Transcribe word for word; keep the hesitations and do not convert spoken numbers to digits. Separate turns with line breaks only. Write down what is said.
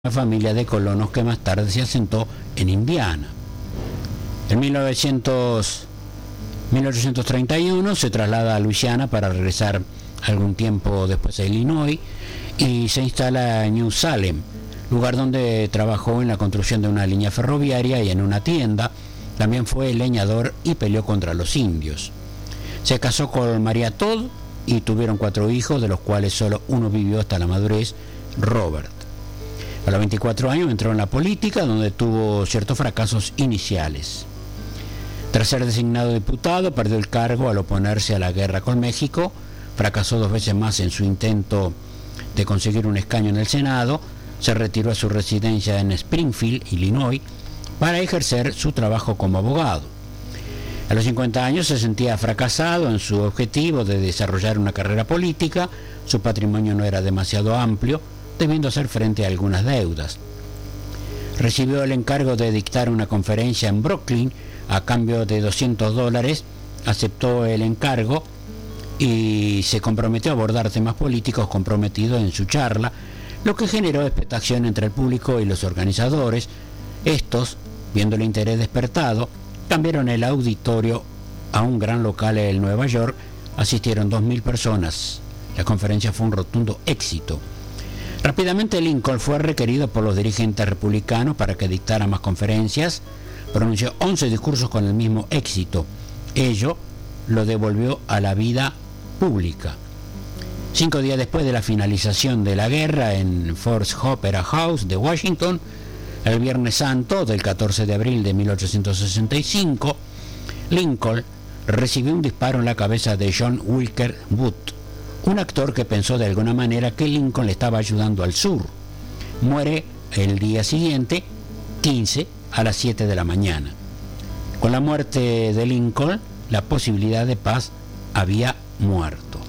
una familia de colonos que más tarde se asentó en Indiana. En mil novecientos, mil ochocientos treinta y uno se traslada a Luisiana para regresar algún tiempo después a Illinois y se instala en New Salem, lugar donde trabajó en la construcción de una línea ferroviaria y en una tienda. También fue leñador y peleó contra los indios. Se casó con María Todd y tuvieron cuatro hijos, de los cuales solo uno vivió hasta la madurez, Robert. A los veinticuatro años entró en la política, donde tuvo ciertos fracasos iniciales. Tras ser designado diputado, perdió el cargo al oponerse a la guerra con México, fracasó dos veces más en su intento de conseguir un escaño en el Senado, se retiró a su residencia en Springfield, Illinois, para ejercer su trabajo como abogado. A los cincuenta años se sentía fracasado en su objetivo de desarrollar una carrera política, su patrimonio no era demasiado amplio, debiendo hacer frente a algunas deudas. Recibió el encargo de dictar una conferencia en Brooklyn a cambio de doscientos dólares, aceptó el encargo y se comprometió a abordar temas políticos comprometidos en su charla, lo que generó expectación entre el público y los organizadores. Estos, viendo el interés despertado, cambiaron el auditorio a un gran local en Nueva York. Asistieron dos mil personas. La conferencia fue un rotundo éxito. Rápidamente Lincoln fue requerido por los dirigentes republicanos para que dictara más conferencias. Pronunció once discursos con el mismo éxito. Ello lo devolvió a la vida pública. Cinco días después de la finalización de la guerra en Ford's Opera House de Washington, el Viernes Santo del catorce de abril de mil ochocientos sesenta y cinco, Lincoln recibió un disparo en la cabeza de John Wilkes Booth, un actor que pensó de alguna manera que Lincoln le estaba ayudando al sur. Muere el día siguiente, quince, a las siete de la mañana. Con la muerte de Lincoln, la posibilidad de paz había muerto.